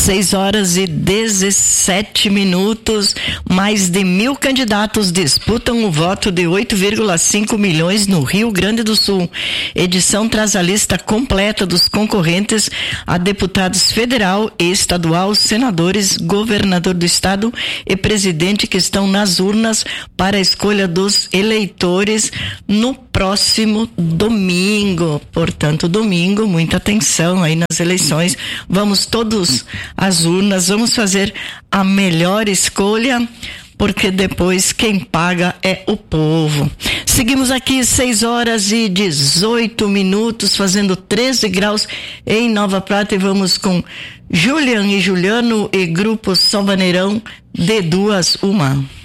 6h17. Mais de 1.000 candidatos disputam o voto de 8,5 milhões no Rio Grande do Sul. Edição traz a lista completa dos concorrentes a deputados federal e estadual, senadores, governador do estado e presidente que estão nas urnas para a escolha dos eleitores no próximo domingo. Portanto, domingo, muita atenção aí nas eleições. Vamos todos às urnas, vamos fazer a melhor escolha, porque depois quem paga é o povo. Seguimos aqui 6h18, fazendo 13 graus em Nova Prata, e vamos com Julian e Juliano e Grupo Salvaneirão de 2 uma.